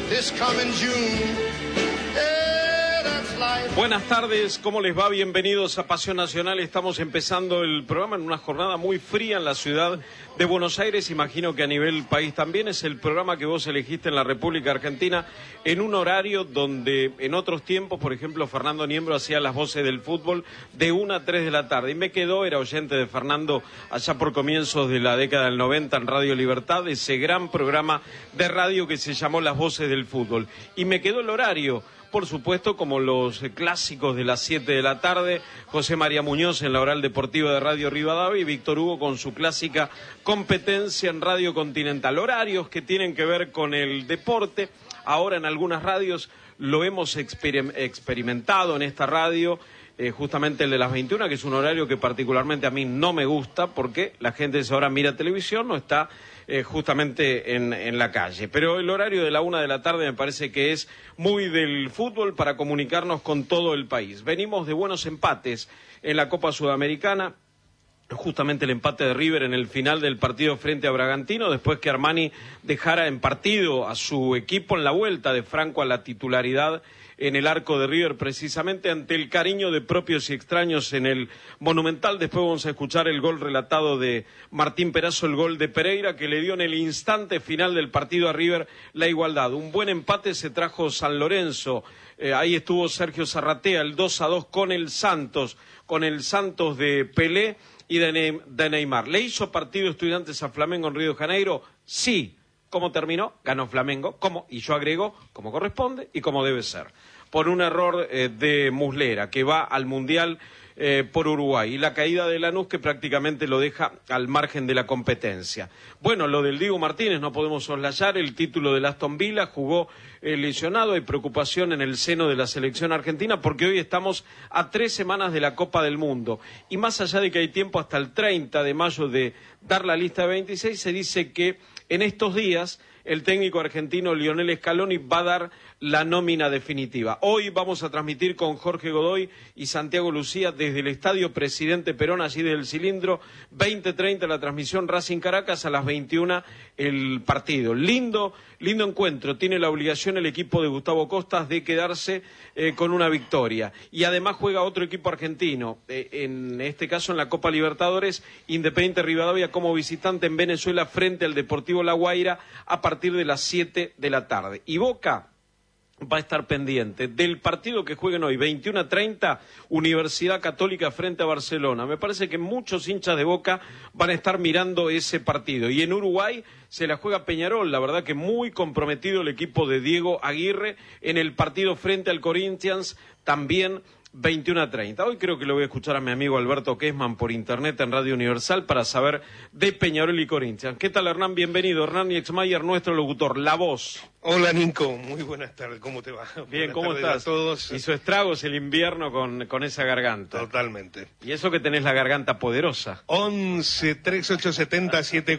this coming June. Yeah, that's life. Buenas tardes, ¿cómo les va? Bienvenidos a Pasión Nacional. Estamos empezando el programa en una jornada muy fría en la ciudad de Buenos Aires. Imagino que a nivel país también. Es el programa que vos elegiste en la República Argentina en un horario donde en otros tiempos, por ejemplo, Fernando Niembro hacía las voces del fútbol de 1 a 3 de la tarde. Y me quedó, era oyente de Fernando allá por comienzos de la década del 90 en Radio Libertad, ese gran programa de radio que se llamó Las Voces del Fútbol. Y me quedó el horario. Por supuesto, como los clásicos de las 7 de la tarde, José María Muñoz en la Oral Deportiva de Radio Rivadavia y Víctor Hugo con su clásica competencia en Radio Continental. Horarios que tienen que ver con el deporte. Ahora en algunas radios lo hemos experimentado en esta radio, justamente el de las 21, que es un horario que particularmente a mí no me gusta porque la gente ahora mira televisión, no está justamente en la calle. Pero el horario de la 1 de la tarde me parece que es muy del fútbol para comunicarnos con todo el país. Venimos de buenos empates en la Copa Sudamericana. Justamente el empate de River en el final del partido frente a Bragantino, después que Armani dejara en partido a su equipo en la vuelta de Franco a la titularidad en el arco de River, precisamente ante el cariño de propios y extraños en el Monumental. Después vamos a escuchar el gol relatado de Martín Perazo, el gol de Pereira, que le dio en el instante final del partido a River la igualdad. Un buen empate se trajo San Lorenzo, ahí estuvo Sergio Zarratea, el 2-2 con el Santos de Pelé y de Neymar. ¿Le hizo partido Estudiantes a Flamengo en Río de Janeiro? Sí. ¿Cómo terminó? Ganó Flamengo. ¿Cómo? Y yo agrego, como corresponde y como debe ser. Por un error de Muslera, que va al Mundial por Uruguay. Y la caída de Lanús, que prácticamente lo deja al margen de la competencia. Bueno, lo del Diego Martínez no podemos soslayar. El título del Aston Villa, jugó lesionado. Hay preocupación en el seno de la selección argentina porque hoy estamos a 3 semanas de la Copa del Mundo. Y más allá de que hay tiempo hasta el 30 de mayo de dar la lista de 26, se dice que en estos días el técnico argentino Lionel Scaloni va a dar la nómina definitiva. Hoy vamos a transmitir con Jorge Godoy y Santiago Lucía desde el Estadio Presidente Perón, allí del Cilindro, 20:30 la transmisión Racing Caracas, a las 21 el partido. Lindo encuentro, tiene la obligación el equipo de Gustavo Costas de quedarse con una victoria. Y además juega otro equipo argentino, en este caso en la Copa Libertadores, Independiente Rivadavia como visitante en Venezuela frente al Deportivo La Guaira a partir de las 7 de la tarde. Y Boca va a estar pendiente del partido que jueguen hoy, 21:30, Universidad Católica frente a Barcelona. Me parece que muchos hinchas de Boca van a estar mirando ese partido. Y en Uruguay se la juega Peñarol, la verdad que muy comprometido el equipo de Diego Aguirre en el partido frente al Corinthians, también 21:30. Hoy creo que lo voy a escuchar a mi amigo Alberto Kessman por internet en Radio Universal para saber de Peñarol y Corinthians. ¿Qué tal, Hernán? Bienvenido. Hernán Niexmayer, nuestro locutor, la voz. Hola, Nico. Muy buenas tardes. ¿Cómo te va? Bien, buenas ¿cómo estás? A todos. Hizo estragos el invierno con esa garganta. Totalmente. Y eso que tenés la garganta poderosa. 11 3870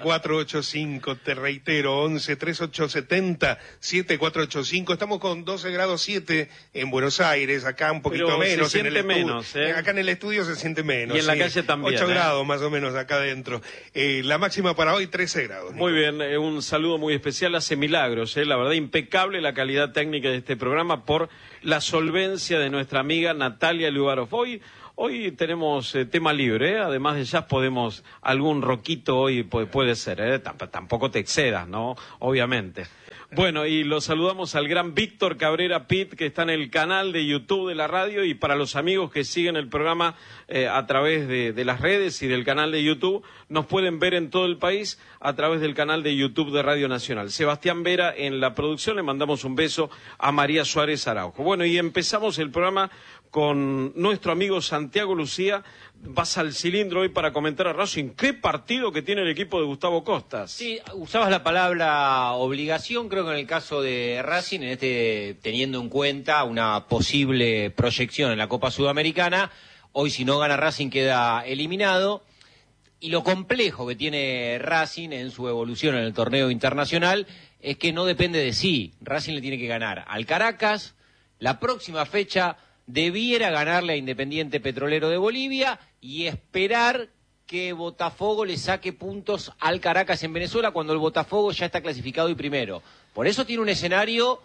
7485. Te reitero, 11 3870 7485. Estamos con 12 grados 7 en Buenos Aires, acá un poquito pero menos. Se siente menos, Acá en el estudio se siente menos. Y en la calle también. 8 grados más o menos acá adentro. La máxima para hoy 13 grados. Muy bien, un saludo muy especial. Hace milagros, la verdad, impecable la calidad técnica de este programa por la solvencia de nuestra amiga Natalia Lubarov. Hoy tenemos tema libre, además de jazz podemos, algún roquito hoy puede ser, tampoco te excedas, ¿no? Obviamente. Bueno, y lo saludamos al gran Víctor Cabrera Pitt, que está en el canal de YouTube de la radio, y para los amigos que siguen el programa a través de las redes y del canal de YouTube, nos pueden ver en todo el país a través del canal de YouTube de Radio Nacional. Sebastián Vera en la producción, le mandamos un beso a María Suárez Araujo. Bueno, y empezamos el programa con nuestro amigo Santiago Lucía. Vas al Cilindro hoy para comentar a Racing. ¿Qué partido que tiene el equipo de Gustavo Costas? Sí, usabas la palabra obligación, creo que en el caso de Racing, teniendo en cuenta una posible proyección en la Copa Sudamericana. Hoy si no gana Racing queda eliminado. Y lo complejo que tiene Racing en su evolución en el torneo internacional es que no depende de sí. Racing le tiene que ganar al Caracas. La próxima fecha debiera ganarle a Independiente Petrolero de Bolivia y esperar que Botafogo le saque puntos al Caracas en Venezuela cuando el Botafogo ya está clasificado y primero. Por eso tiene un escenario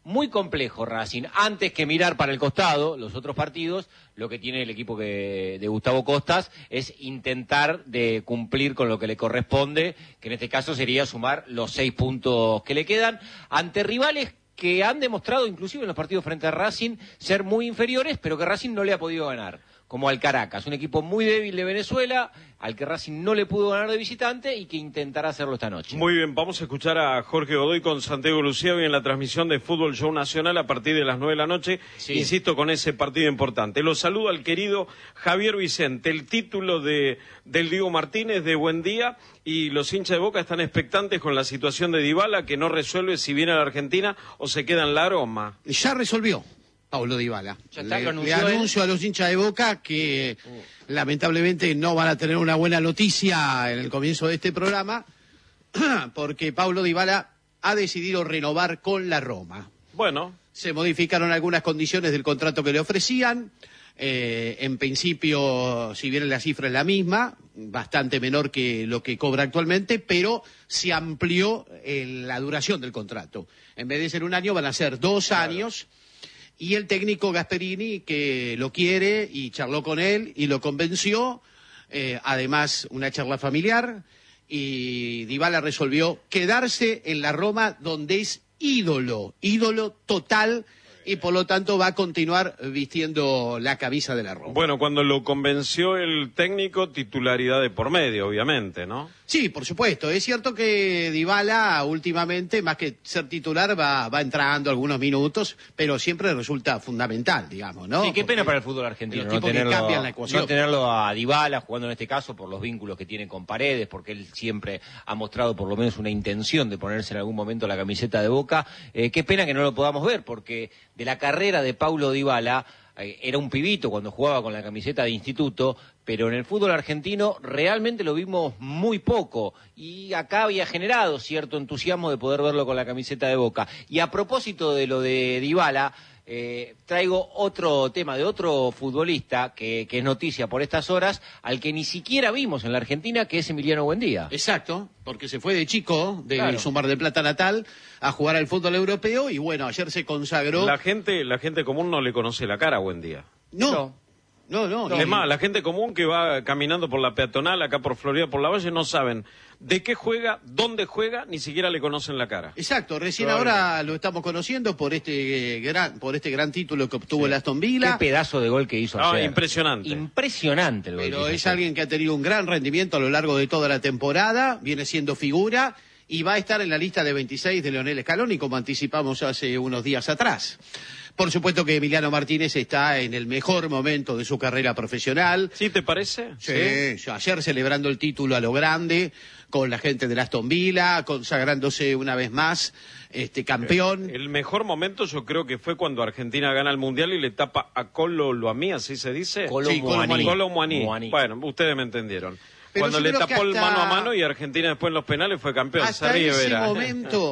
muy complejo Racing. Antes que mirar para el costado los otros partidos, lo que tiene el equipo de Gustavo Costas es intentar de cumplir con lo que le corresponde, que en este caso sería sumar los 6 puntos que le quedan ante rivales que han demostrado, inclusive en los partidos frente a Racing, ser muy inferiores, pero que Racing no le ha podido ganar. Como al Caracas, un equipo muy débil de Venezuela, al que Racing no le pudo ganar de visitante y que intentará hacerlo esta noche. Muy bien, vamos a escuchar a Jorge Godoy con Santiago Lucía hoy en la transmisión de Fútbol Show Nacional a partir de las 9 de la noche. Sí. Insisto, con ese partido importante. Lo saludo al querido Javier Vicente, el título del Diego Martínez de Buen Día, y los hinchas de Boca están expectantes con la situación de Dybala, que no resuelve si viene a la Argentina o se queda en la Roma. Ya resolvió Paulo Dybala. Le anuncio a los hinchas de Boca que lamentablemente no van a tener una buena noticia en el comienzo de este programa, porque Paulo Dybala ha decidido renovar con la Roma. Bueno. Se modificaron algunas condiciones del contrato que le ofrecían. En principio, si bien la cifra es la misma, bastante menor que lo que cobra actualmente, pero se amplió la duración del contrato. En vez de ser un año, van a ser 2 años. Y el técnico Gasperini, que lo quiere y charló con él y lo convenció, además una charla familiar, y Dybala resolvió quedarse en la Roma, donde es ídolo total, y por lo tanto va a continuar vistiendo la camisa de la Roma. Bueno, cuando lo convenció el técnico, titularidad de por medio, obviamente, ¿no? Sí, por supuesto. Es cierto que Dybala últimamente, más que ser titular, va entrando algunos minutos, pero siempre resulta fundamental, digamos, ¿no? Sí, qué pena para el fútbol argentino no tenerlo a Dybala jugando en este caso por los vínculos que tiene con Paredes, porque él siempre ha mostrado por lo menos una intención de ponerse en algún momento la camiseta de Boca. Qué pena que no lo podamos ver, porque de la carrera de Paulo Dybala era un pibito cuando jugaba con la camiseta de instituto, pero en el fútbol argentino realmente lo vimos muy poco y acá había generado cierto entusiasmo de poder verlo con la camiseta de Boca. Y a propósito de lo de Dybala, traigo otro tema de otro futbolista que es noticia por estas horas, al que ni siquiera vimos en la Argentina, que es Emiliano Buendía. Exacto, porque se fue de chico, de su Mar del Plata natal, a jugar al fútbol europeo, y bueno, ayer se consagró. La gente común no le conoce la cara a Buendía. No. Es más, la gente común que va caminando por la peatonal, acá por Florida, por la Valle, no saben de qué juega, dónde juega, ni siquiera le conocen la cara. Exacto, recién ahora lo estamos conociendo por este gran título que obtuvo el Aston Villa. Qué pedazo de gol que hizo ayer. Impresionante. Impresionante el gol. Pero es alguien que ha tenido un gran rendimiento a lo largo de toda la temporada, viene siendo figura y va a estar en la lista de 26 de Leonel Scaloni, como anticipamos hace unos días atrás. Por supuesto que Emiliano Martínez está en el mejor momento de su carrera profesional. ¿Sí te parece? Sí. Ayer celebrando el título a lo grande, con la gente del Aston Villa, consagrándose una vez más campeón. El mejor momento yo creo que fue cuando Argentina gana el Mundial y le tapa a Colo Luamí, ¿así se dice? Colo Muani. Bueno, ustedes me entendieron. Pero cuando le tapó el mano a mano y Argentina después en los penales fue campeón. Hasta ese momento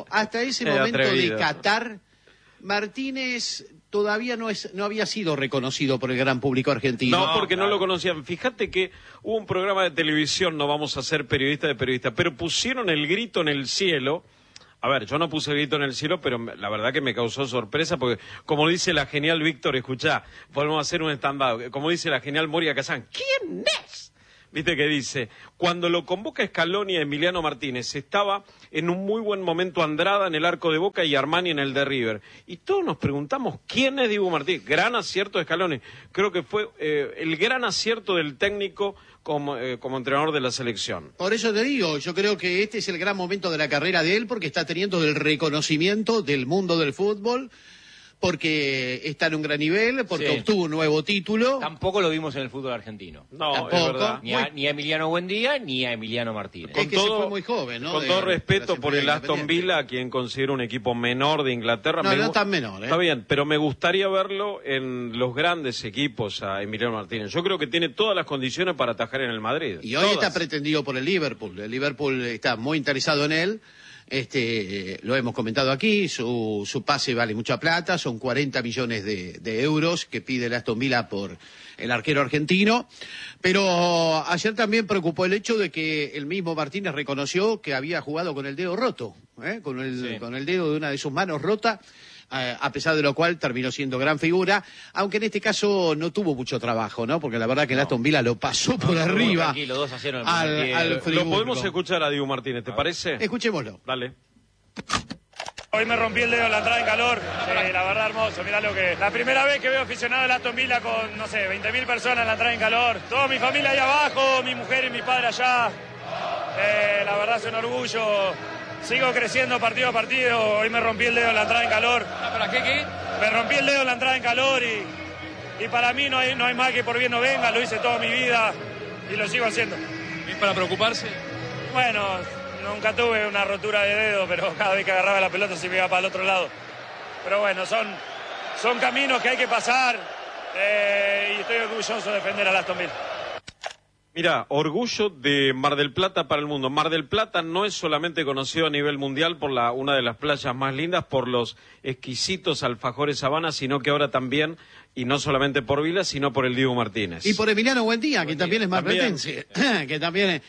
de Qatar, Martínez todavía no había sido reconocido por el gran público argentino. No, porque no lo conocían. Fíjate que hubo un programa de televisión, no vamos a ser periodistas de periodistas, pero pusieron el grito en el cielo. A ver, yo no puse el grito en el cielo, pero la verdad que me causó sorpresa, porque como dice la genial Víctor, escuchá, podemos hacer un stand-up, como dice la genial Moria Kazán, ¿quién es? Viste que dice, cuando lo convoca Scaloni a Emiliano Martínez, estaba en un muy buen momento Andrada en el arco de Boca y Armani en el de River. Y todos nos preguntamos, ¿quién es Diego Martínez? Gran acierto de Scaloni. Creo que fue el gran acierto del técnico como entrenador de la selección. Por eso te digo, yo creo que este es el gran momento de la carrera de él, porque está teniendo el reconocimiento del mundo del fútbol, porque está en un gran nivel, porque obtuvo un nuevo título. Tampoco lo vimos en el fútbol argentino. No, tampoco. Es verdad. Ni a Emiliano Buendía, ni a Emiliano Martínez. Es que se fue muy joven, ¿no? Con todo respeto por el Aston Villa, a quien considero un equipo menor de Inglaterra. No tan menor, Está bien, pero me gustaría verlo en los grandes equipos a Emiliano Martínez. Yo creo que tiene todas las condiciones para atajar en el Madrid. Y hoy está pretendido por el Liverpool. El Liverpool está muy interesado en él. Lo hemos comentado aquí, su pase vale mucha plata, son 40 millones de euros que pide el Aston Villa por el arquero argentino, pero ayer también preocupó el hecho de que el mismo Martínez reconoció que había jugado con el dedo roto, con el dedo de una de sus manos rota, a pesar de lo cual terminó siendo gran figura, aunque en este caso no tuvo mucho trabajo, ¿no? Porque la verdad que el Aston Villa lo pasó por arriba Aquí los 2-0 al Lo Friburgo. podemos escuchar a Diego Martínez, ¿te parece? Escuchémoslo. Dale. Hoy me rompí el dedo en la entrada en calor, la verdad hermoso, mirá lo que... La primera vez que veo aficionado del Aston Villa con, no sé, 20.000 personas en la entrada en calor. Toda mi familia ahí abajo, mi mujer y mi padre allá. La verdad es un orgullo. Sigo creciendo partido a partido. Hoy me rompí el dedo en la entrada en calor. ¿Para qué? Me rompí el dedo en la entrada en calor y para mí no hay mal que por bien no venga. Lo hice toda mi vida y lo sigo haciendo. ¿Es para preocuparse? Bueno, nunca tuve una rotura de dedo, pero cada vez que agarraba la pelota se me iba para el otro lado. Pero bueno, son caminos que hay que pasar y estoy orgulloso de defender a Aston Villa. Mira, orgullo de Mar del Plata para el mundo. Mar del Plata no es solamente conocido a nivel mundial por una de las playas más lindas, por los exquisitos alfajores Habana, sino que ahora también, y no solamente por Vila, sino por el Diego Martínez. Y por Emiliano Buendía, que también es marplatense, que también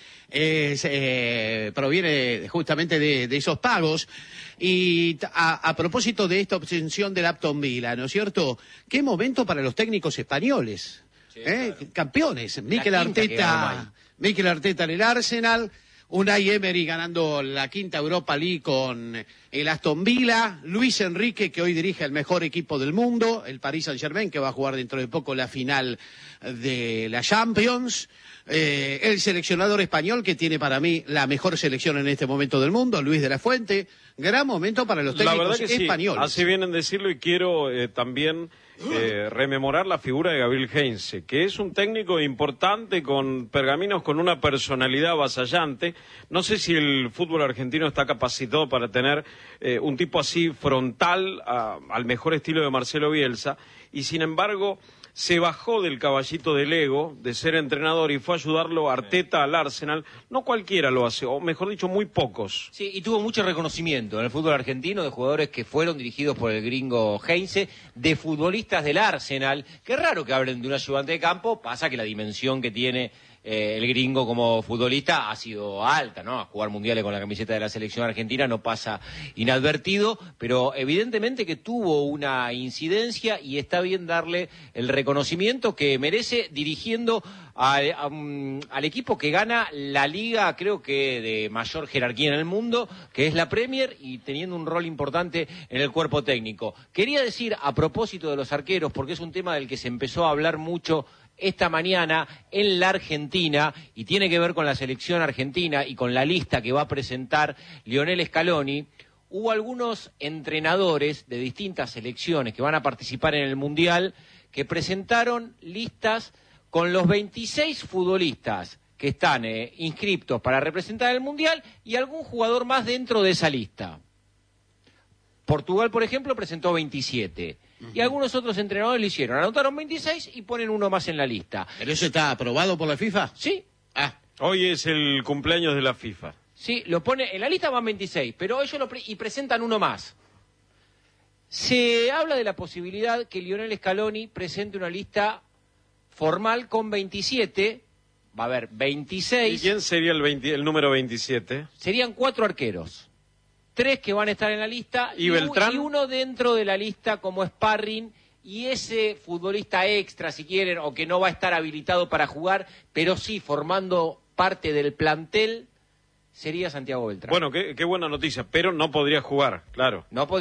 proviene justamente de esos pagos. Y a propósito de esta obsesión del Aston Villa, ¿no es cierto? ¿Qué momento para los técnicos españoles? Claro. Campeones. Mikel Arteta en el Arsenal, Unai Emery ganando la quinta Europa League con el Aston Villa, Luis Enrique, que hoy dirige el mejor equipo del mundo, el Paris Saint-Germain, que va a jugar dentro de poco la final de la Champions, el seleccionador español, que tiene para mí la mejor selección en este momento del mundo, Luis de la Fuente. Gran momento para los técnicos la verdad que españoles. Sí, así vienen decirlo, y quiero también rememorar la figura de Gabriel Heinze, que es un técnico importante con pergaminos, con una personalidad avasallante. No sé si el fútbol argentino está capacitado para tener un tipo así frontal al mejor estilo de Marcelo Bielsa, y sin embargo se bajó del caballito del ego de ser entrenador y fue a ayudarlo a Arteta al Arsenal. No cualquiera lo hace, o mejor dicho, muy pocos. Sí, y tuvo mucho reconocimiento en el fútbol argentino de jugadores que fueron dirigidos por el gringo Heinze, de futbolistas del Arsenal, que es raro que hablen de un ayudante de campo, pasa que la dimensión que tiene el gringo como futbolista ha sido alta, ¿no? A jugar mundiales con la camiseta de la selección argentina no pasa inadvertido, pero evidentemente que tuvo una incidencia y está bien darle el reconocimiento que merece dirigiendo al equipo que gana la liga, creo que de mayor jerarquía en el mundo, que es la Premier, y teniendo un rol importante en el cuerpo técnico. Quería decir, a propósito de los arqueros, porque es un tema del que se empezó a hablar mucho esta mañana en la Argentina, y tiene que ver con la selección argentina y con la lista que va a presentar Lionel Scaloni. Hubo algunos entrenadores de distintas selecciones que van a participar en el Mundial que presentaron listas con los 26 futbolistas que están inscriptos para representar el Mundial y algún jugador más dentro de esa lista. Portugal, por ejemplo, presentó 27. Y algunos otros entrenadores lo hicieron. Anotaron 26 y ponen uno más en la lista. ¿Pero eso está aprobado por la FIFA? Sí. Hoy es el cumpleaños de la FIFA. Sí, lo pone, en la lista van 26, pero ellos y presentan uno más. Se habla de la posibilidad que Lionel Scaloni presente una lista formal con 27. Va a haber 26. ¿Y quién sería el número 27? Serían 4 arqueros. 3 que van a estar en la lista y Beltrán, y uno dentro de la lista como sparring, y ese futbolista extra, si quieren, o que no va a estar habilitado para jugar, pero sí formando parte del plantel, sería Santiago Beltrán. Bueno, qué buena noticia, pero no podría jugar, claro. No